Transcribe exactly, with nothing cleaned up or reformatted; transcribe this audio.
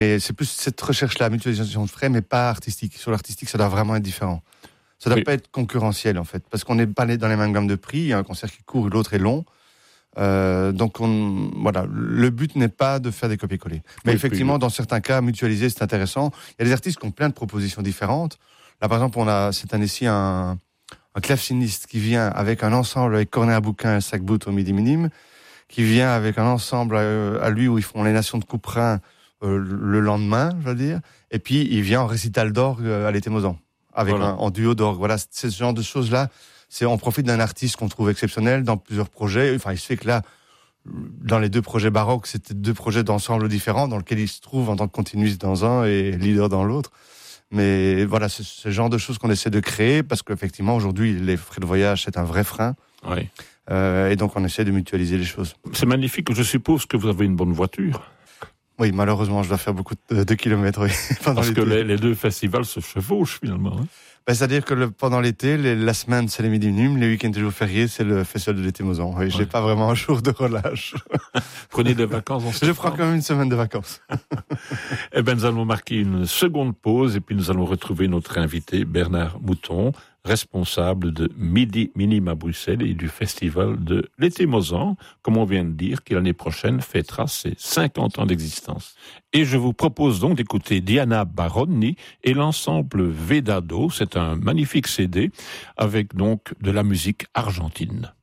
Et c'est plus cette recherche-là, mutualisation de frais, mais pas artistique. Sur l'artistique, ça doit vraiment être différent. Ça doit oui. pas être concurrentiel, en fait, parce qu'on n'est pas dans les mêmes gammes de prix. Il y a un concert qui est court, l'autre est long. Euh, donc, on, voilà, le but n'est pas de faire des copier-coller. Mais oui, effectivement, puis... dans certains cas, mutualiser, c'est intéressant. Il y a des artistes qui ont plein de propositions différentes. Là, par exemple, on a cette année-ci un, un claveciniste qui vient avec un ensemble avec cornet à bouquin et sac boot au midi minime, qui vient avec un ensemble à, à lui où ils font les Nations de Couperin euh, le lendemain, je veux dire. Et puis, il vient en récital d'orgue à l'été Mozan. Avec voilà. un, en duo d'orgue. Voilà, c'est ce genre de choses-là. C'est, on profite d'un artiste qu'on trouve exceptionnel dans plusieurs projets. Enfin, il se fait que là, dans les deux projets baroques, c'était deux projets d'ensemble différents dans lesquels il se trouve en tant que continuiste dans un et leader dans l'autre. Mais voilà, c'est ce genre de choses qu'on essaie de créer parce qu'effectivement, aujourd'hui, les frais de voyage, c'est un vrai frein. Oui. Euh, et donc, on essaie de mutualiser les choses. C'est magnifique. Je suppose que vous avez une bonne voiture. Oui, malheureusement, je dois faire beaucoup de, de kilomètres. Oui, pendant Parce l'été. que les, les deux festivals se chevauchent finalement. Hein. Ben, c'est-à-dire que le, pendant l'été, les, la semaine, c'est les midi minime, les week-ends et jours fériés, c'est le festival de l'été Mozan. Oui, ouais. J'ai pas vraiment un jour de relâche. Prenez des vacances en Je prends quand même une semaine de vacances. Eh ben, nous allons marquer une seconde pause et puis nous allons retrouver notre invité Bernard Mouton, responsable de Midi Minime à Bruxelles et du festival de l'été Mozan, comme on vient de dire, qui l'année prochaine fêtera ses cinquante ans d'existence. Et je vous propose donc d'écouter Diana Baroni et l'ensemble Vedado. C'est un magnifique C D avec donc de la musique argentine.